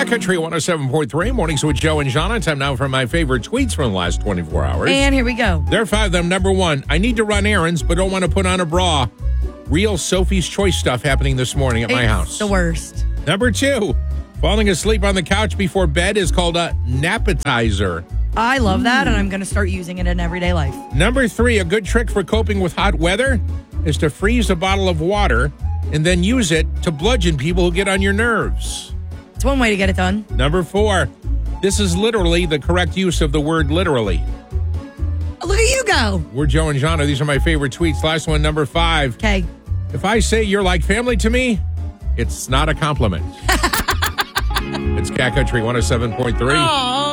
Cat Country 107.3, mornings with Joe and Jana. Time now for my favorite tweets from the last 24 hours. And here we go. There are 5 of them. Number 1, I need to run errands, but don't want to put on a bra. Real Sophie's Choice stuff happening this morning at my house. The worst. Number 2, falling asleep on the couch before bed is called a napetizer. I love that, and I'm going to start using it in everyday life. Number 3, a good trick for coping with hot weather is to freeze a bottle of water and then use it to bludgeon people who get on your nerves. It's one way to get it done. Number 4, this is literally the correct use of the word literally. Look at you go. We're Joe and Jana. These are my favorite tweets. Last one, number 5. Okay. If I say you're like family to me, it's not a compliment. It's Cat Country 107.3. Oh.